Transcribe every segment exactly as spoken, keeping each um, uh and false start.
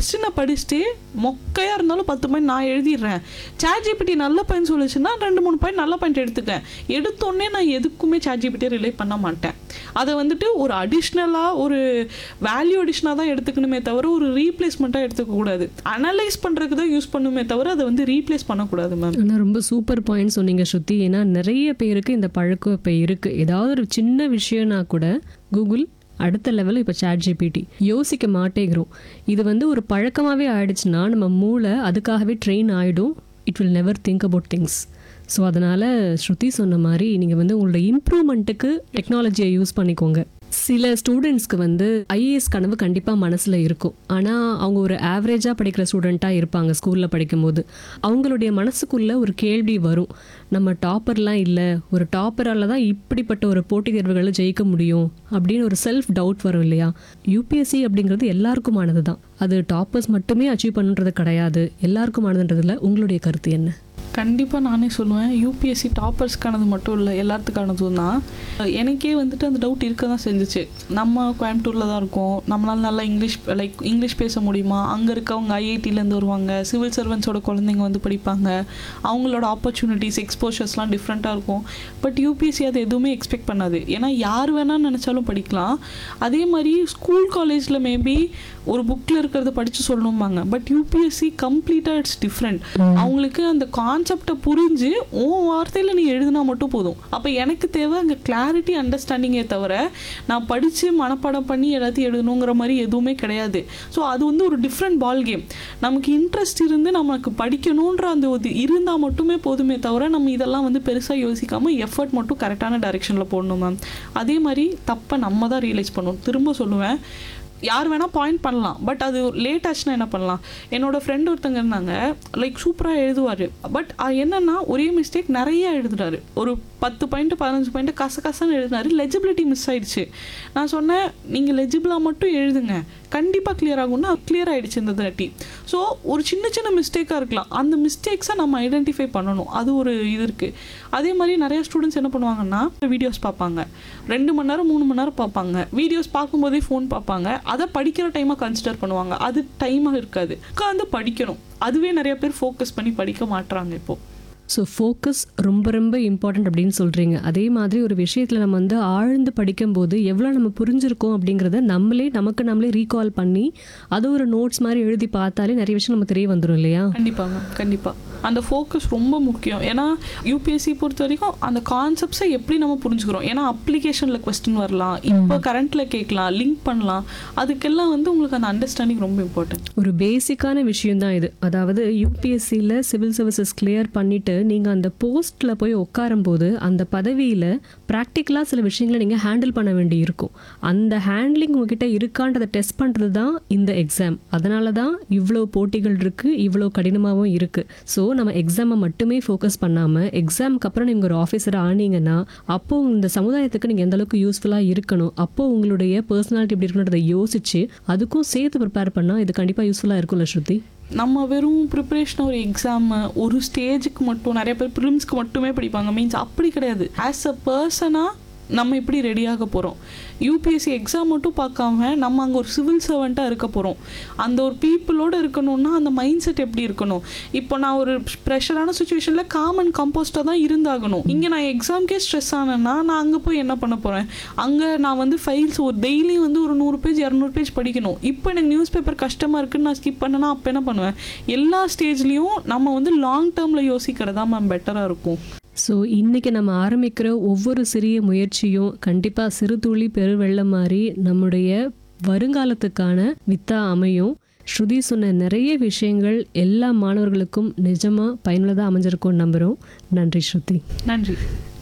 கொஸ்டினை படிச்சுட்டு மொக்கையாக இருந்தாலும் பத்து பாயிண்ட் நான் எழுதிடுறேன். சாட்ஜிபிடி நல்ல பாயிண்ட் சொல்லிச்சுன்னா ரெண்டு மூணு பாயிண்ட் நல்ல பாயிண்ட் எடுத்துக்கேன். எடுத்தோடனே நான் எதுக்குமே சாட்ஜிபிடியை ரிலே பண்ண மாட்டேன். அதை வந்துட்டு ஒரு அடிஷ்னலாக ஒரு வேல்யூ அடிஷ்னலாக தான் எடுத்துக்கணுமே தவிர ஒரு ரீப்ளேஸ்மெண்ட்டாக எடுத்துக்கக்கூடாது. அனலைஸ் பண்ணுறதுக்கு தான் யூஸ் பண்ணுமே தவிர அதை வந்து ரீப்ளேஸ் பண்ணக்கூடாது மேம். ஆனால் ரொம்ப சூப்பர் பாயிண்ட் சொன்னீங்க ஸ்ருதி. ஏன்னா நிறைய பேருக்கு இந்த பழக்கம் இப்போ இருக்குது. ஏதாவது ஒரு சின்ன விஷயம்னா கூட கூகுள், அடுத்த லெவலில் இப்போ சாட் ஜிபிடி, யோசிக்க மாட்டேங்கிறோம். இது வந்து ஒரு பழக்கமாகவே ஆயிடுச்சுன்னா நம்ம மூளை அதுக்காகவே ட்ரெயின் ஆகிடும். It will never think about things. So அதனால் ஸ்ருதி சொன்ன மாதிரி நீங்கள் வந்து உங்களோட இம்ப்ரூவ்மெண்ட்டுக்கு டெக்னாலஜியை யூஸ் பண்ணிக்கோங்க. சில ஸ்டூடெண்ட்ஸ்க்கு வந்து ஐஏஎஸ் கனவு கண்டிப்பாக மனசில் இருக்கும். ஆனால் அவங்க ஒரு ஆவரேஜாக படிக்கிற ஸ்டூடெண்ட்டாக இருப்பாங்க. ஸ்கூலில் படிக்கும்போது அவங்களுடைய மனசுக்குள்ளே ஒரு கேள்வி வரும், நம்ம டாப்பர்லாம் இல்லை, ஒரு டாப்பரால் தான் இப்படிப்பட்ட ஒரு போட்டித் தேர்வுகளை ஜெயிக்க முடியும் அப்படின்னு ஒரு செல்ஃப் டவுட் வரும் இல்லையா? யூபிஎஸ்சி அப்படிங்கிறது எல்லாருக்குமானது தான். அது டாப்பர்ஸ் மட்டுமே அச்சீவ் பண்ணுறது கிடையாது, எல்லாருக்குமானதுன்றதுல உங்களுடைய கருத்து என்ன? கண்டிப்பாக நானே சொல்லுவேன், யூபிஎஸ்சி டாப்பர்ஸ்க்கானது மட்டும் இல்லை, எல்லாத்துக்கானதும் தான். எனக்கே வந்துட்டு அந்த டவுட் இருக்க தான் செஞ்சிச்சு. நம்ம கோயம்புத்தூரில் தான் இருக்கோம், நம்மளால் நல்லா இங்கிலீஷ் லைக் இங்கிலீஷ் பேச முடியுமா? அங்கே இருக்கவங்க ஐஐடியிலேருந்து வருவாங்க, சிவில் சர்வன்ஸோட குழந்தைங்க வந்து படிப்பாங்க, அவங்களோட ஆப்பர்ச்சுனிட்டிஸ் எக்ஸ்போஷர்ஸ்லாம் டிஃப்ரெண்ட்டாக இருக்கும். பட் யூபிஎஸ்சி அது எதுவுமே எக்ஸ்பெக்ட் பண்ணாது. ஏன்னா யார் வேணால் நினச்சாலும் படிக்கலாம். அதே மாதிரி ஸ்கூல் காலேஜில் மேபி ஒரு புக்கில் இருக்கிறத படித்து சொல்லணும்பாங்க. பட் யூபிஎஸ்சி கம்ப்ளீட்டாக இட்ஸ் டிஃப்ரெண்ட். அவங்களுக்கு அந்த கான்செப்டை புரிஞ்சு உன் வார்த்தையில் நீ எழுதினா மட்டும் போதும். அப்போ எனக்கு தேவை அங்கே கிளாரிட்டி, அண்டர்ஸ்டாண்டிங்கே தவிர நான் படித்து மனப்பாடம் பண்ணி எல்லாத்தையும் எழுதணுங்கிற மாதிரி எதுவுமே கிடையாது. ஸோ அது வந்து ஒரு டிஃப்ரெண்ட் பால் கேம். நமக்கு இன்ட்ரெஸ்ட் இருந்து நமக்கு படிக்கணுன்ற அந்த ஒரு இருந்தால் மட்டுமே போதுமே தவிர நம்ம இதெல்லாம் வந்து பெருசாக யோசிக்காமல் எஃபர்ட் மட்டும் கரெக்டான டைரெக்ஷனில் போடணும் மேம். அதே மாதிரி தப்பை நம்ம தான் ரியலைஸ் பண்ணணும். திரும்ப சொல்லுவேன், யார் வேணால் பாயிண்ட் பண்ணலாம், பட் அது லேட் ஆச்சுன்னா என்ன பண்ணலாம்? என்னோடய ஃப்ரெண்ட் ஒருத்தங்க இருந்தாங்க, லைக் சூப்பராக எழுதுவார். பட் என்னென்னா ஒரே மிஸ்டேக் நிறைய எழுதுறாரு. ஒரு பத்து பாயிண்ட்டு பதினஞ்சு பாயிண்ட்டு கச கசன்னு எழுதினாரு, லெஜிபிலிட்டி மிஸ் ஆயிடுச்சு. நான் சொன்னேன், நீங்கள் லெஜிபிளாக மட்டும் எழுதுங்க, கண்டிப்பாக கிளியர் ஆகும்னா கிளியர் ஆகிடுச்சு இந்த தாட்டி. ஸோ ஒரு சின்ன சின்ன மிஸ்டேக்காக இருக்கலாம், அந்த மிஸ்டேக்ஸை நம்ம ஐடென்டிஃபை பண்ணணும். அது ஒரு இது இருக்குது. அதே மாதிரி நிறைய ஸ்டூடெண்ட்ஸ் என்ன பண்ணுவாங்கன்னா, வீடியோஸ் பார்ப்பாங்க, ரெண்டு மணி நேரம் மூணு மணி நேரம் பார்ப்பாங்க. வீடியோஸ் பார்க்கும்போதே ஃபோன் பார்ப்பாங்க, அதை படிக்கிற டைமாக கன்சிடர் பண்ணுவாங்க. அது டைமாக இருக்காது, உட்காந்து படிக்கணும். அதுவே நிறைய பேர் ஃபோக்கஸ் பண்ணி படிக்க மாட்டுறாங்க இப்போது. ஸோ ஃபோக்கஸ் ரொம்ப ரொம்ப இம்பார்ட்டண்ட் அப்படின்னு சொல்கிறீங்க. அதே மாதிரி ஒரு விஷயத்தில் நம்ம வந்து ஆழ்ந்து படிக்கும்போது எவ்வளோ நம்ம புரிஞ்சிருக்கோம் அப்படிங்கிறத நம்மளே நமக்கு நம்மளே ரீகால் பண்ணி அது ஒரு நோட்ஸ் மாதிரி எழுதி பார்த்தாலே நிறைய விஷயம் நம்ம தெரிய வந்துடும் இல்லையா? கண்டிப்பாங்க, கண்டிப்பாக அந்த ஃபோக்கஸ் ரொம்ப முக்கியம். ஏன்னா யூபிஎஸ்சி பொறுத்த வரைக்கும் அந்த கான்செப்ட்ஸை எப்படி நம்ம புரிஞ்சுக்கிறோம். ஏன்னா அப்ளிகேஷனில் கொஸ்டின் வரலாம், இப்போ கரண்ட்டில் கேட்கலாம், லிங்க் பண்ணலாம். அதுக்கெல்லாம் வந்து உங்களுக்கு அந்த அண்டர்ஸ்டாண்டிங் ரொம்ப இம்பார்ட்டன்ட். ஒரு பேசிக்கான விஷயம் தான் இது. அதாவது யூபிஎஸ்சியில் சிவில் சர்வீசஸ் கிளியர் பண்ணிவிட்டு நீங்கள் அந்த போஸ்ட்டில் போய் உட்காரும்போது அந்த பதவியில் ப்ராக்டிக்கலாக சில விஷயங்களை நீங்கள் ஹேண்டில் பண்ண வேண்டி இருக்கும். அந்த ஹேண்ட்லிங் உங்ககிட்ட இருக்கான்றதை டெஸ்ட் பண்ணுறது தான் இந்த எக்ஸாம். அதனால தான் இவ்வளோ போட்டிகள் இருக்குது, இவ்வளோ கடினமாகவும் இருக்குது. ஸோ நம்ம எக்ஸாமை மட்டுமே ஃபோக்கஸ் பண்ணாமல் எக்ஸாமுக்கு அப்புறம் நீங்கள் ஒரு ஆஃபீஸர் ஆனீங்கன்னா அப்போது இந்த சமுதாயத்துக்கு நீங்கள் எந்த அளவுக்கு யூஸ்ஃபுல்லாக இருக்கணும், அப்போது உங்களுடைய பர்சனாலிட்டி எப்படி இருக்கணுன்றதை யோசிச்சு அதுக்கும் சேர்த்து ப்ரிப்பேர் பண்ணால் இது கண்டிப்பாக யூஸ்ஃபுல்லாக இருக்கும்ல ஸ்ருதி? நம்ம வெறும் ப்ரிப்பரேஷன் ஒரு எக்ஸாமு ஒரு ஸ்டேஜுக்கு மட்டும், நிறைய பேர் ப்ரிலிம்ஸ்க்கு மட்டுமே படிப்பாங்க, மீன்ஸ் அப்படி கிடையாது. ஆஸ் அ பர்சனாக நம்ம எப்படி ரெடியாக போகிறோம். யூபிஎஸ்சி எக்ஸாம் மட்டும் பார்க்காம நம்ம அங்கே ஒரு சிவில் சர்வெண்ட்டாக இருக்க போகிறோம். அந்த ஒரு பீப்புளோடு இருக்கணும்னா அந்த மைண்ட் செட் எப்படி இருக்கணும். இப்போ நான் ஒரு ப்ரெஷரான சுச்சுவேஷனில் காமன் கம்போஸ்டாக தான் இருந்தாகணும். இங்கே நான் எக்ஸாம்க்கே ஸ்ட்ரெஸ் ஆனேன்னா நான் அங்கே போய் என்ன பண்ண போகிறேன்? அங்கே நான் வந்து ஃபைல்ஸ் ஒரு டெய்லி வந்து ஒரு நூறு பேஜ் இரநூறு பேஜ் படிக்கணும். இப்போ எனக்கு நியூஸ் பேப்பர் கஷ்டமாக இருக்குன்னு நான் ஸ்கிப் பண்ணேன்னா அப்போ என்ன பண்ணுவேன்? எல்லா ஸ்டேஜ்லேயும் நம்ம வந்து லாங் டேர்மில் யோசிக்கிறதா மேம் பெட்டராக இருக்கும். ஸோ இன்றைக்கி நம்ம ஆரம்பிக்கிற ஒவ்வொரு சிறிய முயற்சியும் கண்டிப்பாக சிறு துளி பெருவெள்ளம் மாதிரி நம்முடைய வருங்காலத்துக்கான வித்தா அமையும். ஸ்ருதி சொன்ன நிறைய விஷயங்கள் எல்லா மாணவர்களுக்கும் நிஜமாக பயனுள்ளதாக அமைஞ்சிருக்கும்னு நம்புகிறோம். நன்றி ஸ்ருதி. நன்றி.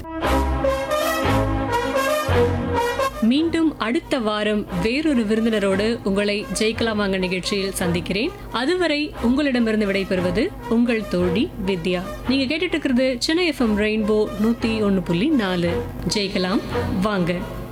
மீண்டும் அடுத்த வாரம் வேறொரு விருந்தினரோடு உங்களை ஜெயிக்கலாம் வாங்க நிகழ்ச்சியில் சந்திக்கிறேன். அதுவரை உங்களிடமிருந்து விடைபெறுவது உங்கள் தோழி வித்யா. நீங்க கேட்டுட்டு இருக்கிறது சென்னை எஃப்எம் ரெயின்போ நூத்தி ஒன்னு புள்ளி நாலு. ஜெயிக்கலாம் வாங்க.